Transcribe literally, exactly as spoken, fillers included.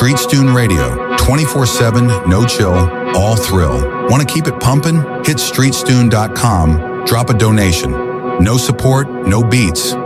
Streetstune Radio, twenty-four seven, no chill, all thrill. Want to keep it pumping? Hit streetstune dot com, drop a donation. No support, no beats.